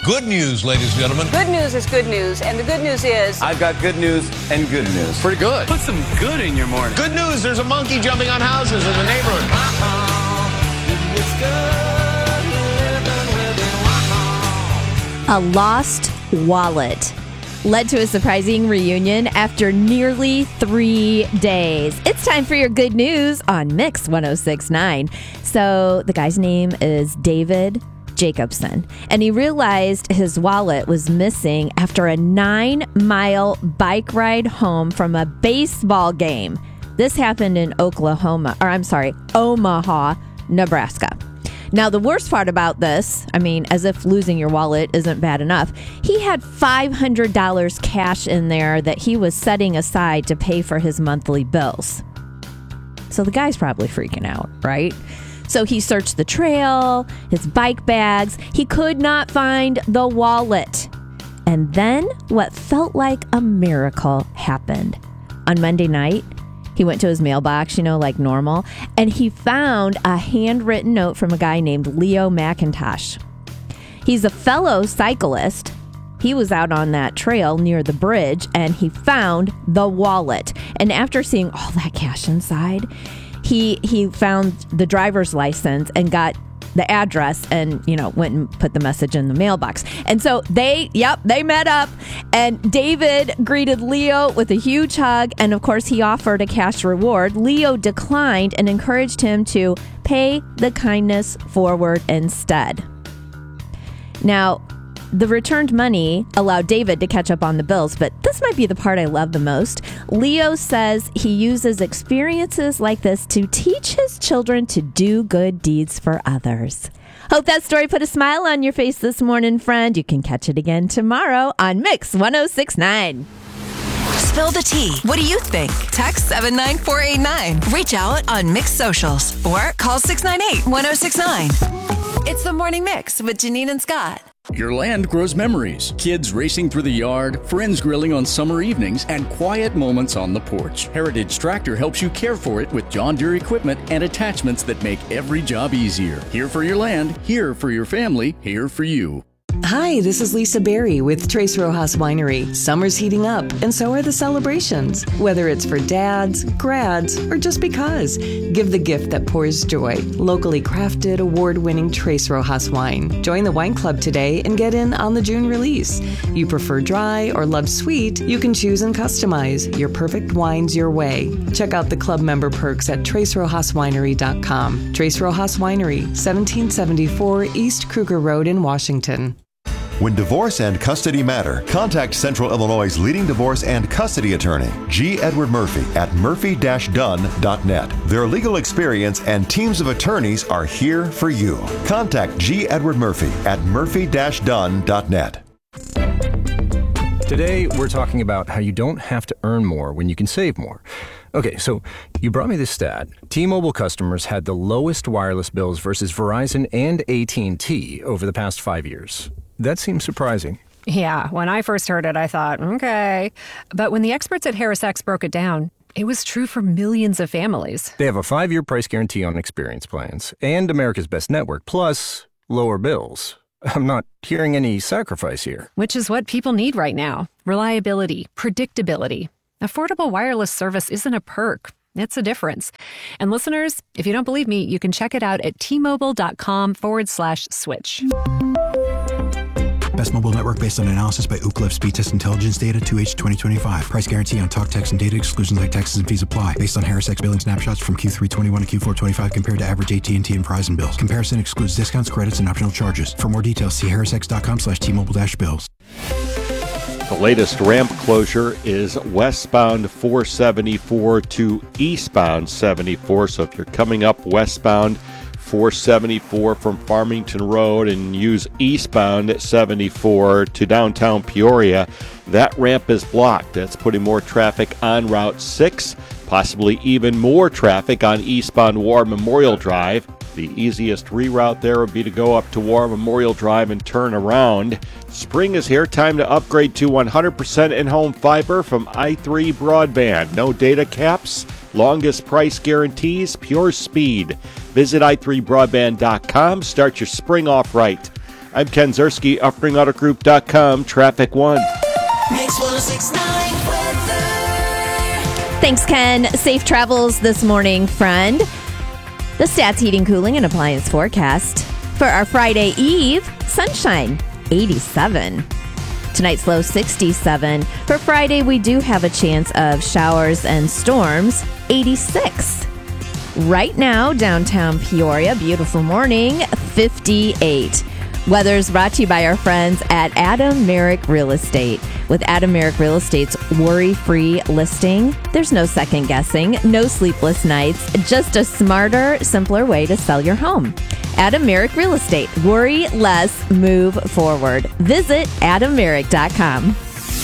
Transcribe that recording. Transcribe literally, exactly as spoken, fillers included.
Good news, ladies and gentlemen. Good news is good news, and the good news is... I've got good news and good news. Pretty good. Put some good in your morning. Good news, there's a monkey jumping on houses in the neighborhood. A lost wallet led to a surprising reunion after nearly three days. It's time for your good news on Mix one oh six point nine. So the guy's name is David Jacobson, and he realized his wallet was missing after a nine-mile bike ride home from a baseball game. This happened in Oklahoma, or I'm sorry, Omaha, Nebraska. Now, the worst part about this, I mean, as if losing your wallet isn't bad enough, he had five hundred dollars cash in there that he was setting aside to pay for his monthly bills. So the guy's probably freaking out, right? So he searched the trail, his bike bags. He could not find the wallet. And then what felt like a miracle happened. On Monday night, he went to his mailbox, you know, like normal, and he found a handwritten note from a guy named Leo McIntosh. He's a fellow cyclist. He was out on that trail near the bridge, and he found the wallet. And after seeing all that cash inside, he he found the driver's license and got the address and, you know, went and put the message in the mailbox. And so they, yep, they met up, and David greeted Leo with a huge hug. And of course, he offered a cash reward. Leo declined and encouraged him to pay the kindness forward instead. Now, the returned money allowed David to catch up on the bills, but this might be the part I love the most. Leo says he uses experiences like this to teach his children to do good deeds for others. Hope that story put a smile on your face this morning, friend. You can catch it again tomorrow on Mix one oh six point nine. Spill the tea. What do you think? Text seven nine four eight nine. Reach out on Mix Socials or call six nine eight, one oh six nine. It's the Morning Mix with Janine and Scott. Your land grows memories. Kids racing through the yard, friends grilling on summer evenings, and quiet moments on the porch. Heritage Tractor helps you care for it with John Deere equipment and attachments that make every job easier. Here for your land, here for your family, here for you. Hi, this is Lisa Berry with Tres Rojas Winery. Summer's heating up, and so are the celebrations. Whether it's for dads, grads, or just because, give the gift that pours joy. Locally crafted, award-winning Tres Rojas wine. Join the wine club today and get in on the June release. You prefer dry or love sweet? You can choose and customize your perfect wines your way. Check out the club member perks at tres rojas winery dot com. Tres Rojas Winery, seventeen seventy-four East Kruger Road in Washington. When divorce and custody matter, contact Central Illinois' leading divorce and custody attorney, G. Edward Murphy, at murphy dash dunn dot net. Their legal experience and teams of attorneys are here for you. Contact G. Edward Murphy at murphy dash dunn dot net. Today, we're talking about how you don't have to earn more when you can save more. Okay, so you brought me this stat. T-Mobile customers had the lowest wireless bills versus Verizon and A T and T over the past five years. That seems surprising. Yeah, when I first heard it, I thought, okay. But when the experts at HarrisX broke it down, it was true for millions of families. They have a five-year price guarantee on experience plans and America's Best Network, plus lower bills. I'm not hearing any sacrifice here. Which is what people need right now. Reliability, predictability. Affordable wireless service isn't a perk. It's a difference. And listeners, if you don't believe me, you can check it out at T-Mobile.com forward slash switch. Best mobile network based on analysis by Ookla Speed Test Intelligence data two H twenty twenty-five. Price guarantee on talk, text, and data. Exclusions like taxes and fees apply. Based on HarrisX billing snapshots from Q three twenty-one to Q four twenty-five compared to average A T and T and Verizon bills. Comparison excludes discounts, credits, and optional charges. For more details, see harrisx.com slash T-Mobile dash bills. The latest ramp closure is westbound four seventy-four to eastbound seventy-four. So if you're coming up westbound four seventy-four from Farmington Road and use eastbound seventy-four to downtown Peoria, that ramp is blocked. That's putting more traffic on Route six, possibly even more traffic on eastbound War Memorial Drive. The easiest reroute there would be to go up to War Memorial Drive and turn around. Spring is here. Time to upgrade to one hundred percent in-home fiber from i three Broadband. No data caps, longest price guarantees, pure speed. Visit i three broadband dot com. Start your spring off right. I'm Ken Zerski, offering auto group dot com, Traffic One. Mix one oh six point nine weather. Thanks, Ken. Safe travels this morning, friend. The Stats Heating, Cooling, and Appliance forecast for our Friday Eve: sunshine, eighty-seven. Tonight's low, sixty-seven. For Friday, we do have a chance of showers and storms, eighty-six. Right now, downtown Peoria, beautiful morning, fifty-eight. Weather's brought to you by our friends at Adam Merrick Real Estate. With Adam Merrick Real Estate's worry-free listing, there's no second guessing, no sleepless nights, just a smarter, simpler way to sell your home. Adam Merrick Real Estate. Worry less, move forward. Visit adam merrick dot com.